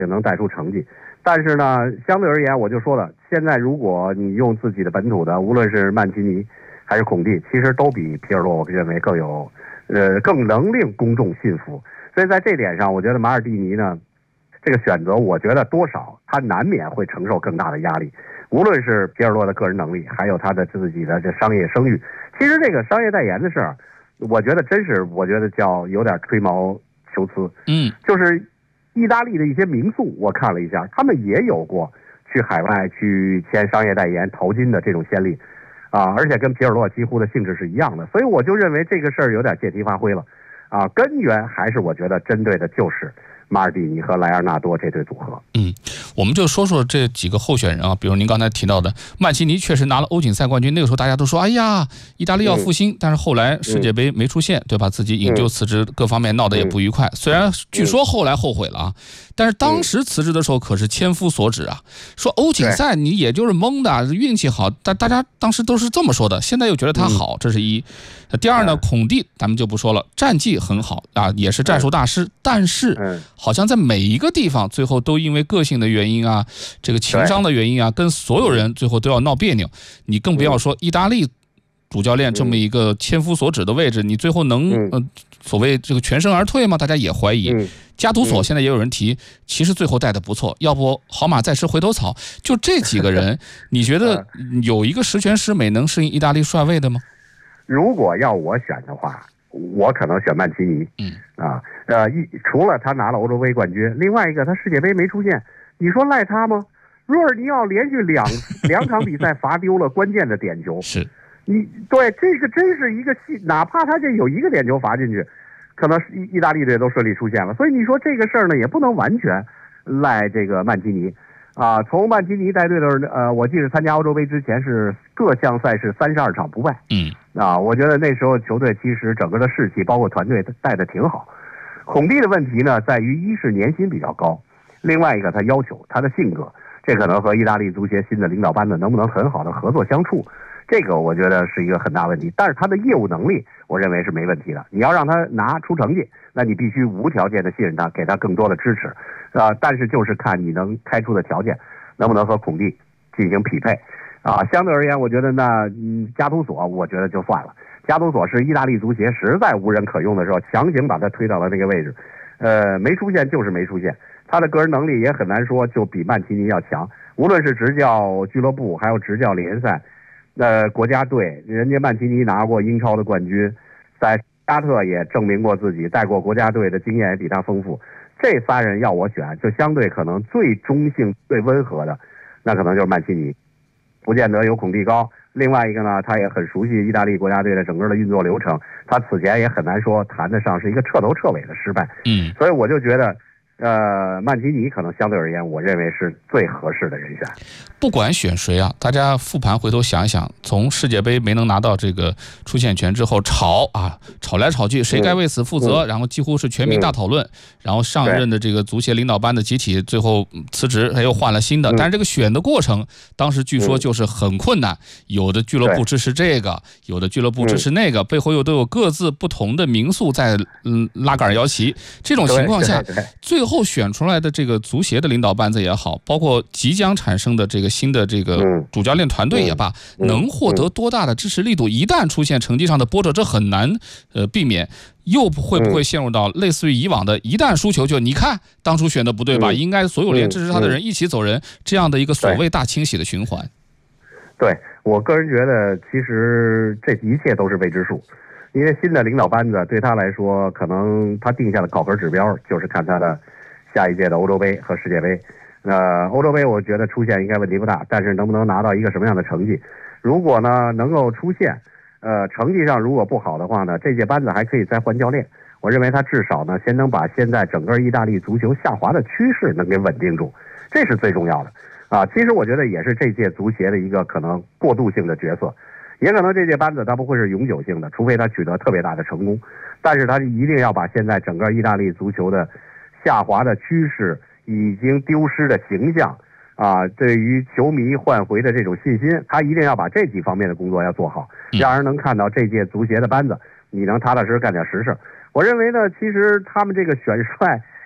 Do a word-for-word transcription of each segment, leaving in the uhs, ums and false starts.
也能带出成绩。但是呢，相对而言，我就说了，现在如果你用自己的本土的，无论是曼奇尼还是孔蒂，其实都比皮尔洛，我认为更有，呃，更能令公众信服。所以在这点上，我觉得马尔蒂尼呢，这个选择，我觉得多少他难免会承受更大的压力。无论是皮尔洛的个人能力，还有他的自己的这商业声誉，其实这个商业代言的事儿，我觉得真是，我觉得叫有点吹毛求疵。 嗯， 就是意大利的一些名宿，我看了一下，他们也有过去海外去签商业代言淘金的这种先例，啊，而且跟皮尔洛几乎的性质是一样的，所以我就认为这个事儿有点借题发挥了，啊，根源还是我觉得针对的就是马尔蒂尼和莱昂纳多这对组合。 嗯，我们就说说这几个候选人啊，比如您刚才提到的曼奇尼，确实拿了欧锦赛冠军，那个时候大家都说，哎呀，意大利要复兴，嗯、但是后来世界杯没出现，对吧？自己引咎辞职，各方面闹得也不愉快。虽然据说后来后悔了啊，但是当时辞职的时候可是千夫所指啊，说欧锦赛你也就是蒙的，运气好，大大家当时都是这么说的。现在又觉得他好，这是一。第二呢，孔蒂咱们就不说了，战绩很好啊，也是战术大师，但是好像在每一个地方最后都因为个性的原因啊，这个情商的原因啊，跟所有人最后都要闹别扭。你更不要说意大利主教练这么一个千夫所指的位置，你最后能呃所谓这个全身而退吗？大家也怀疑。加图索现在也有人提，其实最后带的不错，要不好马再吃回头草。就这几个人，你觉得有一个十全十美能适应意大利帅位的吗？ 如果要我选的话，我可能选曼奇尼。 嗯啊，呃，一除了他拿了欧洲杯冠军，另外一个他世界杯没出现，你说赖他吗？若尔尼奥连续两两场比赛罚丢了关键的点球， 是， 你对这个真是一个戏，哪怕他这有一个点球罚进去，可能意意大利队都顺利出现了。所以你说这个事儿呢，也不能完全赖这个曼奇尼。啊，从曼奇尼带队的呃，我记得参加欧洲杯之前是各项赛事三十二场不败。 嗯， 啊，我觉得那时候球队其实整个的士气，包括团队带的挺好。孔蒂的问题呢，在于一是年薪比较高，另外一个他要求他的性格，这可能和意大利足协新的领导班子能不能很好的合作相处，这个我觉得是一个很大问题。但是他的业务能力，我认为是没问题的。你要让他拿出成绩，那你必须无条件的信任他，给他更多的支持。啊，但是就是看你能开出的条件能不能和孔蒂进行匹配啊。相对而言，我觉得那嗯，加图索，我觉得就算了。加图索是意大利足协实在无人可用的时候，强行把他推到了那个位置，呃，没出现就是没出现。他的个人能力也很难说就比曼奇尼要强，无论是执教俱乐部，还有执教联赛，呃，国家队，人家曼奇尼拿过英超的冠军，在沙特也证明过自己，带过国家队的经验也比他丰富。这仨人要我选，就相对可能最中性、最温和的，那可能就是曼奇尼，不见得有孔蒂高。另外一个呢，他也很熟悉意大利国家队的整个的运作流程，他此前也很难说谈得上是一个彻头彻尾的失败。 嗯， 所以我就觉得，呃，曼奇尼可能相对而言，我认为是最合适的人选。 不管选谁啊，大家复盘回头想一想，从世界杯没能拿到这个出线权之后，吵啊，吵来吵去，谁该为此负责？嗯、然后几乎是全民大讨论。嗯、然后上任的这个足协领导班的集体最后辞职，他又换了新的。嗯、但是这个选的过程，当时据说就是很困难，有的俱乐部支持这个，有的俱乐部支持那个，背后又都有各自不同的名宿在嗯拉杆摇旗。这种情况下，最后选出来的这个足协的领导班子也好，包括即将产生的这个新的这个主教练团队也罢，嗯嗯、能获得多大的支持力度？一旦出现成绩上的波折，这很难呃避免。又会不会陷入到类似于以往的，一旦输球就你看当初选的不对吧？嗯、应该所有连支持他的人一起走人，嗯、这样的一个所谓大清洗的循环。 对，我个人觉得，其实这一切都是未知数。因为新的领导班子对他来说，可能他定下的考核指标就是看他的下一届的欧洲杯和世界杯。呃，欧洲杯我觉得出现应该问题不大，但是能不能拿到一个什么样的成绩？如果呢能够出现，呃，成绩上如果不好的话呢，这届班子还可以再换教练。我认为他至少呢先能把现在整个意大利足球下滑的趋势能给稳定住，这是最重要的啊。其实我觉得也是这届足协的一个可能过渡性的角色。也可能这届班子他不会是永久性的，除非他取得特别大的成功，但是他一定要把现在整个意大利足球的下滑的趋势，已经丢失的形象啊，对于球迷换回的这种信心，他一定要把这几方面的工作要做好，让人能看到这届足协的班子你能踏踏实实干点实事。我认为呢，其实他们这个选帅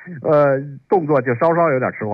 呃，动作就稍稍有点迟缓。